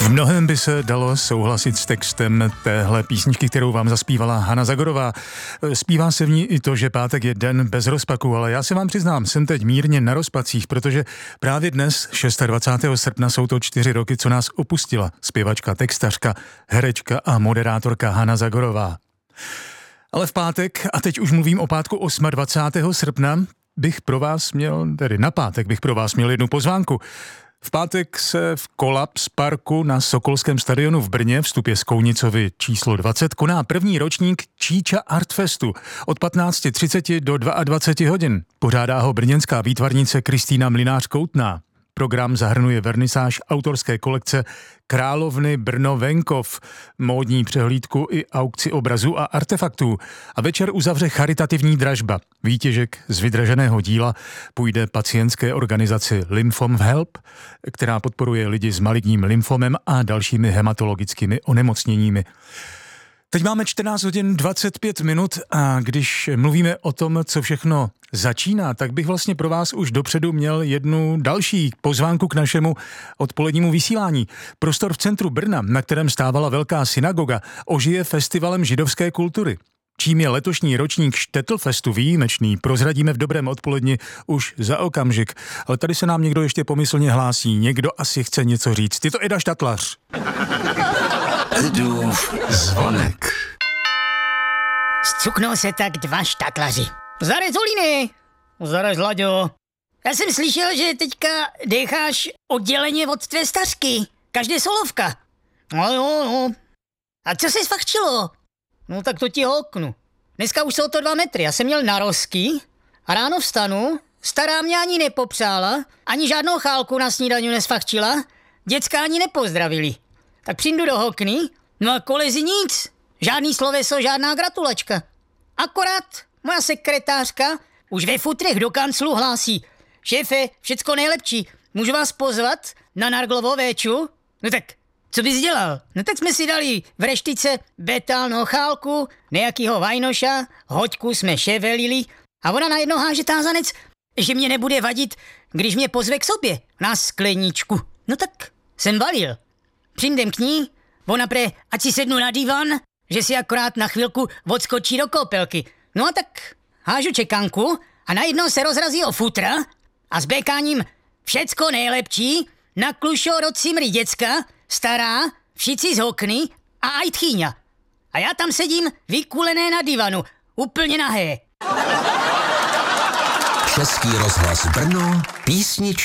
V mnohém by se dalo souhlasit s textem téhle písničky, kterou vám zaspívala Hana Zagorová. Zpívá se v ní i to, že pátek je den bez rozpaku, ale já si vám přiznám, jsem teď mírně na rozpacích, protože právě dnes, 26. srpna, jsou to 4 roky, co nás opustila zpěvačka, textařka, herečka a moderátorka Hana Zagorová. Ale v pátek, a teď už mluvím o pátku 28. srpna, na pátek bych pro vás měl jednu pozvánku. V pátek se v Kolaps parku na Sokolském stadionu v Brně, vstup je z Kounicovy číslo 20, koná první ročník Číča Artfestu od 15:30 do 22 hodin. Pořádá ho brněnská výtvarnice Kristýna Mlynář-Koutná. Program zahrnuje vernisáž autorské kolekce Královny Brno Venkov, módní přehlídku i aukci obrazů a artefaktů. A večer uzavře charitativní dražba. Výtěžek z vydraženého díla půjde pacientské organizaci Lymphom Help, která podporuje lidi s maligním lymfomem a dalšími hematologickými onemocněními. Teď máme 14 hodin 25 minut a když mluvíme o tom, co všechno začíná, tak bych vlastně pro vás už dopředu měl jednu další pozvánku k našemu odpolednímu vysílání. Prostor v centru Brna, na kterém stávala velká synagoga, ožije festivalem židovské kultury. Čím je letošní ročník Štetl-festu výjimečný, prozradíme v dobrém odpoledni už za okamžik. Ale tady se nám někdo ještě pomyslně hlásí, někdo asi chce něco říct. Je to Eda Štatlař. Edův zvonek. Zcuknou se tak 2 štatlaři. Zdar Zolíny! Zdar Zlaďo. Já jsem slyšel, že teďka decháš odděleně od tvé stařky. Každé solovka. No. A co se sfachčilo? No tak to ti hoknu. Dneska už jsou to 2 metry. Já jsem měl narozky a ráno vstanu, stará mě ani nepopřála, ani žádnou chálku na snídaňu nesfachčila, děcka ani nepozdravili. Tak přijdu do hokny, no a kolezi nic. Žádný sloveso, žádná gratulačka. Akorát moja sekretářka už ve futrech do kanclu hlásí: šéfe, všecko nejlepší, můžu vás pozvat na Narglovo véču? No tak, co bys dělal? No tak jsme si dali v reštice betálnou chálku, nejakýho vajnoša, hoďku jsme ševelili a ona najednou háže tázanec, že mě nebude vadit, když mě pozve k sobě na skleničku. No tak jsem valil. Přijdem k ní, ona pre, ať si sednu na divan, že si akorát na chvilku odskočí do koupelky. No a tak hážu čekanku a najednou se rozrazí o futra a s békáním všecko nejlepší na klušo do cimry děcka, stará, všici z okny a aj tchýňa. A já tam sedím vykulené na divanu, úplně nahé. Český rozhlas Brno, písničky.